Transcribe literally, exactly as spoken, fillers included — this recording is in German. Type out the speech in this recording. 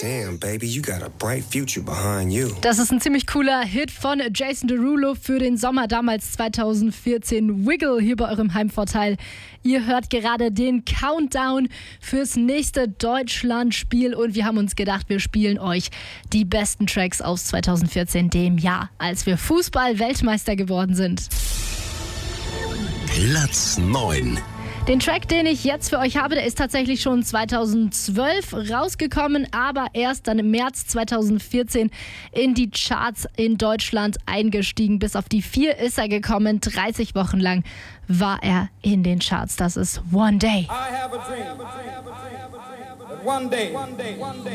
Damn, baby, you got a bright future behind you. Das ist ein ziemlich cooler Hit von Jason Derulo für den Sommer damals zwanzig vierzehn. Wiggle hier bei eurem Heimvorteil. Ihr hört gerade den Countdown fürs nächste Deutschlandspiel und wir haben uns gedacht, wir spielen euch die besten Tracks aus zwanzig vierzehn, dem Jahr, als wir Fußball-Weltmeister geworden sind. Platz neun. Den Track, den ich jetzt für euch habe, der ist tatsächlich schon zweitausendzwölf rausgekommen, aber erst dann im März zwanzig vierzehn in die Charts in Deutschland eingestiegen. Bis auf die vier ist er gekommen. dreißig Wochen lang war er in den Charts. Das ist One Day. I have a dream. That one day, one day, one day.